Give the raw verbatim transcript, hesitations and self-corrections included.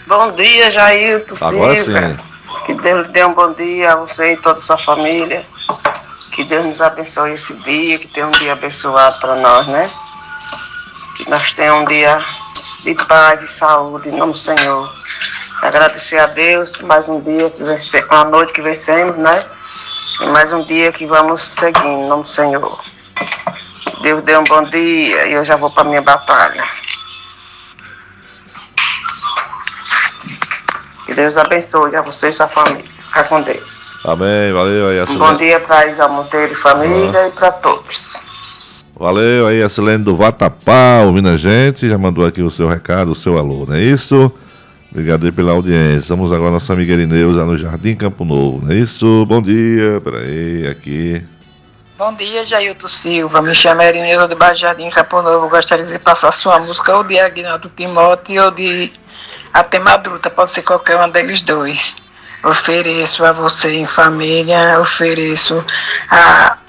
Bom dia, Jailton Agora Silva. sim. Que Deus lhe dê um bom dia a você e toda a sua família. Que Deus nos abençoe esse dia, que tenha um dia abençoado para nós, né? Que nós tenhamos um dia de paz e saúde, em nome do Senhor. Agradecer a Deus por mais um dia, que vence, uma noite que vencemos, né? E mais um dia que vamos seguindo, em nome do Senhor. Que Deus dê um bom dia e eu já vou para minha batalha. Que Deus abençoe a você e sua família. Fica com Deus. Amém, valeu aí, Um Silene. bom dia para Isa Monteiro e família, uhum, e para todos. Valeu aí, a Silene do Vatapá, ouvindo a gente, já mandou aqui o seu recado, o seu alô, não é isso? Obrigado aí pela audiência. Vamos agora nossa amiga Irineuza no Jardim Campo Novo, não é isso? Bom dia, peraí, aqui. Bom dia, Jailton Silva. Me chamo Irineuza do bairro Jardim Campo Novo. Gostaria de passar sua música ou de Aguinaldo Timóteo ou de Até Madruta, pode ser qualquer um deles dois. Ofereço a você em família, ofereço a